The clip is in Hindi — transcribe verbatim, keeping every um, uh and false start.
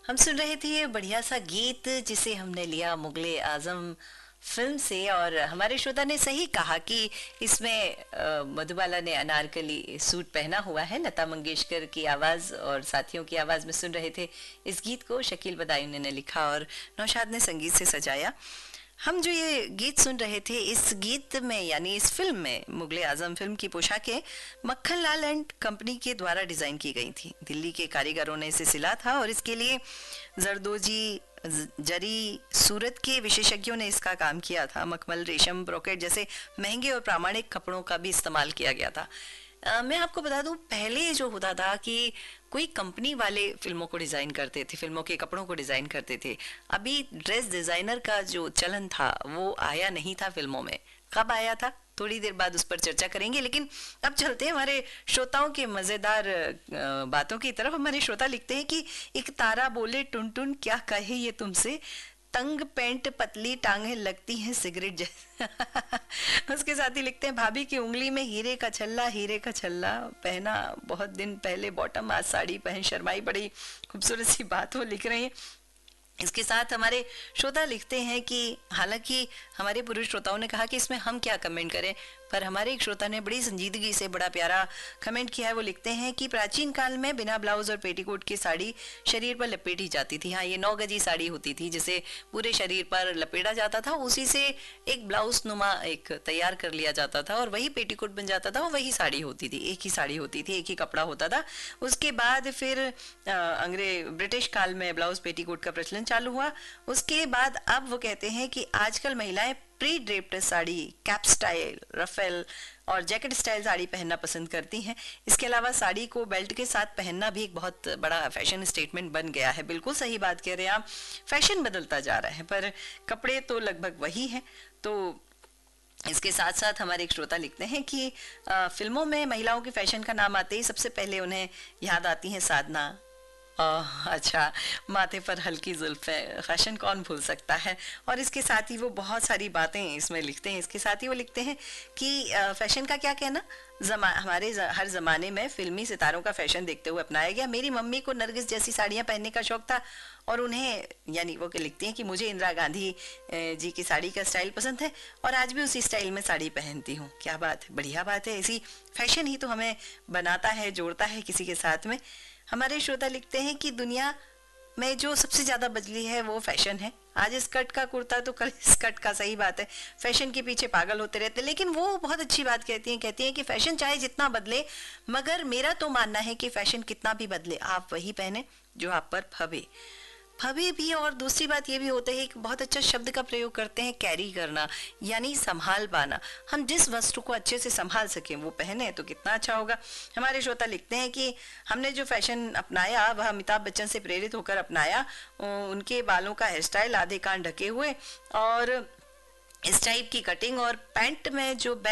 हम सुन रहे थे ये बढ़िया सा गीत जिसे हमने लिया मुगले आजम फिल्म से। और हमारे श्रोता ने सही कहा कि इसमें अ, मधुबाला ने अनारकली सूट पहना हुआ है। लता मंगेशकर की आवाज़ और साथियों की आवाज़ में सुन रहे थे इस गीत को। शकील बदायूं ने लिखा और नौशाद ने संगीत से सजाया। हम जो ये गीत सुन रहे थे, इस गीत में यानी इस फिल्म में मुगले आजम फिल्म की पोशाकें मक्खन लाल एंड कंपनी के द्वारा डिजाइन की गई थी। दिल्ली के कारीगरों ने इसे सिला था और इसके लिए जरदोजी जरी सूरत के विशेषज्ञों ने इसका काम किया था। मखमल, रेशम, ब्रोकेट जैसे महंगे और प्रामाणिक कपड़ों का भी इस्तेमाल किया गया था। अ, मैं आपको बता दूं, पहले जो होता था कि कोई कंपनी वाले फिल्मों को डिज़ाइन करते थे, फिल्मों के कपड़ों को डिज़ाइन करते थे। अभी ड्रेस डिज़ाइनर का जो चलन था वो आया नहीं था फिल्मों में। कब आया था, थोड़ी देर बाद उस पर चर्चा करेंगे। लेकिन अब चलते हैं हमारे श्रोताओं के मज़ेदार बातों की तरफ। हमारे श्रोता लिखते हैं कि एक तारा बोले टुन टुन क्या कहे ये तुमसे, तंग पैंट पतली टांगे लगती हैं सिगरेट जैसे। उसके साथ ही लिखते हैं, भाभी की उंगली में हीरे का छल्ला, हीरे का छल्ला पहना बहुत दिन पहले बॉटम, आज साड़ी पहन शर्माई। बड़ी खूबसूरत सी बात वो लिख रही है। इसके साथ हमारे श्रोता लिखते हैं कि हालांकि हमारे पुरुष श्रोताओं ने कहा कि इसमें हम क्या कमेंट करें, पर हमारे एक श्रोता ने बड़ी संजीदगी से बड़ा प्यारा कमेंट किया है। वो लिखते हैं कि प्राचीन काल में बिना ब्लाउज और पेटीकोट की साड़ी शरीर पर लपेटी जाती थी। हाँ, ये नौ गजी साड़ी होती थी जिसे पूरे शरीर पर लपेटा जाता था। उसी से एक ब्लाउज नुमा एक तैयार कर लिया जाता था और वही पेटीकोट बन जाता था और वही साड़ी होती थी। एक ही साड़ी होती थी, एक ही कपड़ा होता था। उसके बाद फिर अंग्रेज ब्रिटिश काल में ब्लाउज पेटीकोट का प्रचलन चालू हुआ। उसके बाद अब वो कहते हैं कि आजकल महिलाएं pre draped sari, cap style, Rafale और जैकेट स्टाइल साड़ी पहनना पसंद करती हैं। इसके अलावा साड़ी को बेल्ट के साथ पहनना भी एक बहुत बड़ा फैशन स्टेटमेंट बन गया है। बिल्कुल सही बात कह रहे हैं आप, फैशन बदलता जा रहा है पर कपड़े तो लगभग वही हैं। तो इसके साथ साथ हमारे एक श्रोता लिखते हैं कि आ, फिल्मों में महिलाओं के फैशन का नाम आते ही सबसे पहले उन्हें याद आती हैं साधना। ओह अच्छा, माथे पर हल्की जुल्फें, फैशन कौन भूल सकता है। और इसके साथ ही वो बहुत सारी बातें इसमें लिखते हैं। इसके साथ ही वो लिखते हैं कि फैशन का क्या कहना, जमा हमारे ज, हर ज़माने में फिल्मी सितारों का फैशन देखते हुए अपनाया गया। मेरी मम्मी को नरगिस जैसी साड़ियाँ पहनने का शौक था और उन्हें, यानी वो लिखती हैं कि मुझे इंदिरा गांधी जी की साड़ी का स्टाइल पसंद है और आज भी उसी स्टाइल में साड़ी पहनती हूँ। क्या बात है, बढ़िया बात है। इसी फैशन ही तो हमें बनाता है, जोड़ता है किसी के साथ में। हमारे श्रोता लिखते हैं कि दुनिया में जो सबसे ज्यादा बदली है वो फैशन है। आज स्कर्ट का कुर्ता तो कल स्कर्ट का। सही बात है, फैशन के पीछे पागल होते रहते हैं। लेकिन वो बहुत अच्छी बात कहती हैं कहती हैं कि फैशन चाहे जितना बदले, मगर मेरा तो मानना है कि फैशन कितना भी बदले आप वही पहने जो आप पर फबे फबे भी। और दूसरी बात ये भी होता है, एक बहुत अच्छा शब्द का प्रयोग करते हैं, कैरी करना, यानी संभाल पाना। हम जिस वस्तु को अच्छे से संभाल सकें वो पहने तो कितना अच्छा होगा। हमारे श्रोता लिखते हैं कि हमने जो फैशन अपनाया वह अमिताभ बच्चन से प्रेरित होकर अपनाया। उनके बालों का हेयर स्टाइल, आधे कान ढके हुए और इस टाइप की कटिंग और पैंट में जो